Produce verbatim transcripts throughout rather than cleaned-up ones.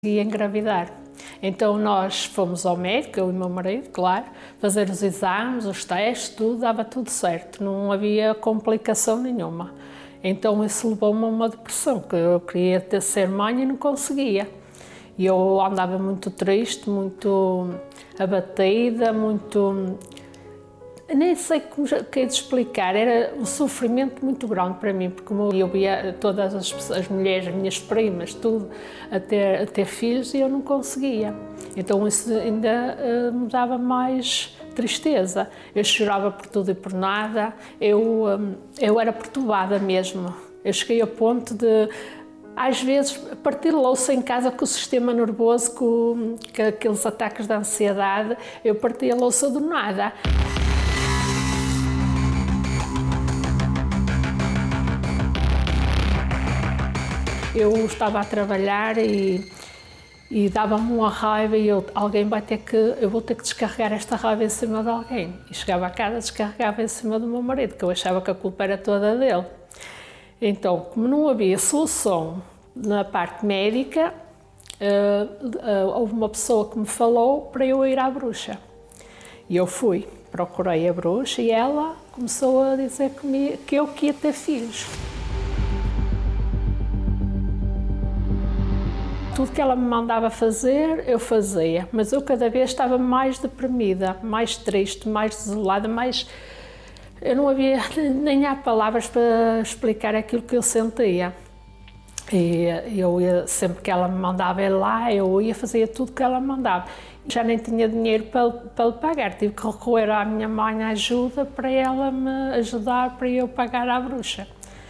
E engravidar. Então nós fomos ao médico, eu e o meu marido, claro, fazer os exames, os testes, tudo, dava tudo certo, não havia complicação nenhuma. Então isso levou-me a uma depressão, que eu queria ter, ser mãe e não conseguia. E eu andava muito triste, muito abatida, muito... Nem sei como que é de explicar, era um sofrimento muito grande para mim, porque eu via todas as, as mulheres, as minhas primas, tudo, a ter, a ter filhos e eu não conseguia. Então isso ainda uh, me dava mais tristeza. Eu chorava por tudo e por nada, eu, um, eu era perturbada mesmo. Eu cheguei ao ponto de, às vezes, partir louça em casa com o sistema nervoso, com, com aqueles ataques de ansiedade, eu partia a louça do nada. Eu estava a trabalhar e, e dava-me uma raiva e eu, alguém vai ter que, eu vou ter que descarregar esta raiva em cima de alguém. E chegava a casa, descarregava em cima do meu marido, que eu achava que a culpa era toda dele. Então, como não havia solução na parte médica, uh, uh, houve uma pessoa que me falou para eu ir à bruxa. E eu fui, procurei a bruxa e ela começou a dizer que, me, que eu que ia ter filhos. Tudo que ela me mandava fazer, eu fazia, mas eu cada vez estava mais deprimida, mais triste, mais desolada, mais... Eu não havia, nem há palavras para explicar aquilo que eu sentia. E eu ia, sempre que ela me mandava ir lá, eu ia fazer tudo que ela me mandava. Já nem tinha dinheiro para, para lhe pagar, tive que recorrer à minha mãe ajuda para ela me ajudar, para eu pagar à bruxa.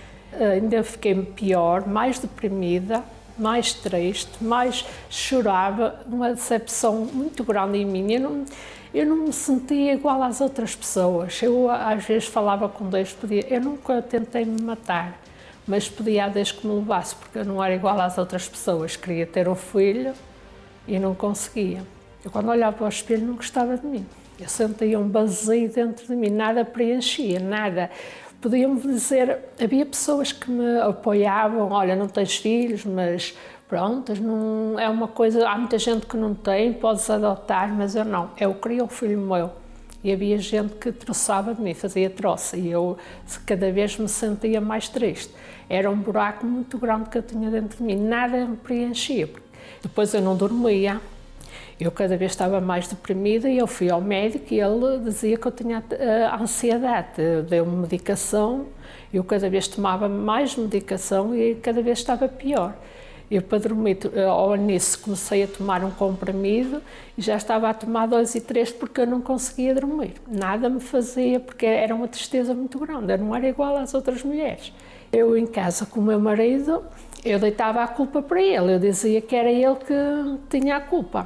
Ainda fiquei pior, mais deprimida, mais triste, mais chorava, uma decepção muito grande em mim. Eu não, eu não me sentia igual às outras pessoas. Eu às vezes falava com Deus, pedia, eu nunca tentei me matar, mas pedia a Deus que me levasse, porque eu não era igual às outras pessoas. Queria ter um filho e não conseguia. Eu quando olhava para o espelho não gostava de mim. Eu sentia um vazio dentro de mim, nada preenchia, nada. Podiam-me dizer, havia pessoas que me apoiavam, olha, não tens filhos, mas pronto, não, é uma coisa, há muita gente que não tem, podes adotar, mas eu não, eu queria um filho meu. E havia gente que troçava de mim, fazia troça, e eu cada vez me sentia mais triste. Era um buraco muito grande que eu tinha dentro de mim, nada me preenchia. Depois eu não dormia. Eu cada vez estava mais deprimida e eu fui ao médico e ele dizia que eu tinha uh, ansiedade. Deu-me medicação, eu cada vez tomava mais medicação e cada vez estava pior. Eu para dormir, uh, ao início comecei a tomar um comprimido e já estava a tomar dois e três porque eu não conseguia dormir. Nada me fazia, porque era uma tristeza muito grande, eu não era igual às outras mulheres. Eu em casa com o meu marido, eu deitava a culpa para ele, eu dizia que era ele que tinha a culpa.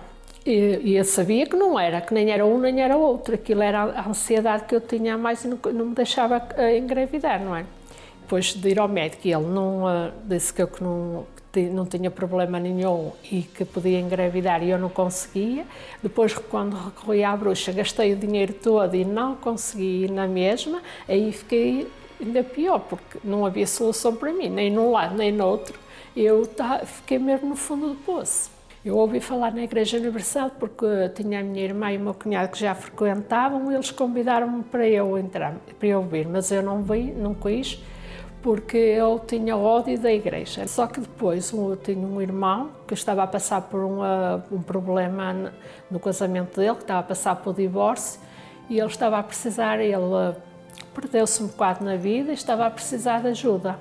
E eu sabia que não era, que nem era um nem era outro, aquilo era a ansiedade que eu tinha a mais e não, não me deixava engravidar, não é? Depois de ir ao médico, ele não, uh, disse que eu que não, que não tinha problema nenhum e que podia engravidar e eu não conseguia. Depois, quando recorri à bruxa, gastei o dinheiro todo e não consegui ir na mesma, aí fiquei ainda pior, porque não havia solução para mim, nem num lado nem no outro, eu tá, fiquei mesmo no fundo do poço. Eu ouvi falar na Igreja Universal porque tinha a minha irmã e o meu cunhado que já frequentavam, eles convidaram-me para eu entrar, para eu vir, mas eu não vi, não quis, porque eu tinha ódio da Igreja. Só que depois eu tinha um irmão que estava a passar por um, um problema no casamento dele, que estava a passar por divórcio, e ele estava a precisar, ele perdeu-se um bocado na vida e estava a precisar de ajuda.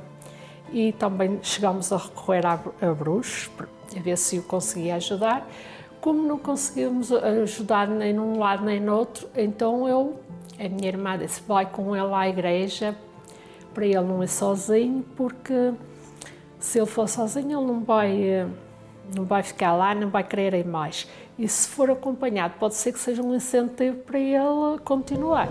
E também chegámos a recorrer a, a bruxos, a ver se o conseguia ajudar. Como não conseguimos ajudar nem num lado nem no outro, então eu, a minha irmã disse, vai com ele à igreja, para ele não ir sozinho, porque se ele for sozinho ele não vai, não vai ficar lá, não vai querer ir mais. E se for acompanhado, pode ser que seja um incentivo para ele continuar.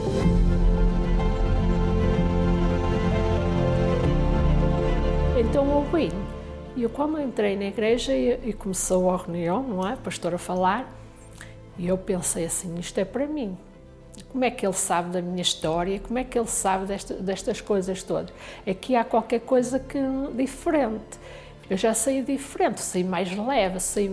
Então eu vim. E eu, quando entrei na igreja e, e começou a reunião, não é? A pastora a falar, e eu pensei assim, isto é para mim. Como é que ele sabe da minha história? Como é que ele sabe desta, destas coisas todas? Aqui há qualquer coisa que, diferente. Eu já saí diferente, saí mais leve, saí